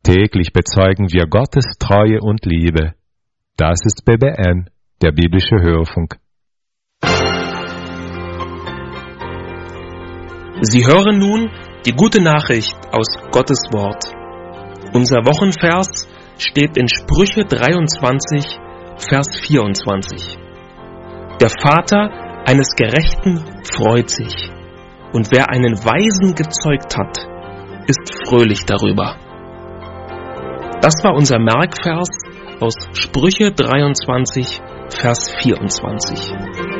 Täglich bezeugen wir Gottes Treue und Liebe. Das ist BBN, der biblische Hörfunk. Sie hören nun die gute Nachricht aus Gottes Wort. Unser Wochenvers steht in Sprüche 23, Vers 24. Der Vater eines Gerechten freut sich, und wer einen Weisen gezeugt hat, ist fröhlich darüber. Das war unser Merkvers aus Sprüche 23, Vers 24.